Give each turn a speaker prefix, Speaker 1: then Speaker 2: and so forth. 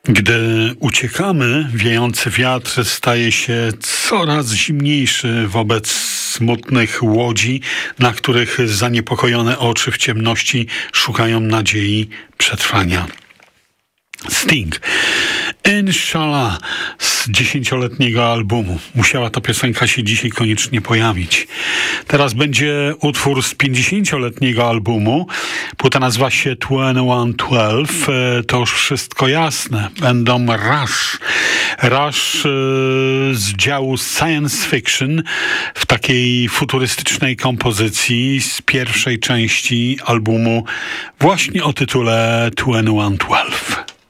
Speaker 1: Gdy uciekamy, wiejący wiatr staje się coraz zimniejszy wobec smutnych łodzi, na których zaniepokojone oczy w ciemności szukają nadziei przetrwania. Sting. Inshallah z 10-letniego albumu. Musiała ta piosenka się dzisiaj koniecznie pojawić. Teraz będzie utwór z 50-letniego albumu. Płyta nazywa się 2112. To już wszystko jasne. Będą Rush. Rush z działu science fiction w takiej futurystycznej kompozycji z pierwszej części albumu właśnie o tytule 2112.